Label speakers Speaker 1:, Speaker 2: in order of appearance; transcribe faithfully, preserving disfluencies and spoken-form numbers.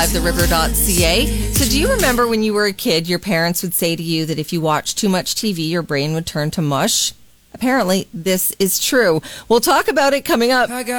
Speaker 1: the river dot c a. So do you remember when you were a kid, your parents would say to you that if you watched too much T V, your brain would turn to mush? Apparently, this is true. We'll talk about it coming up.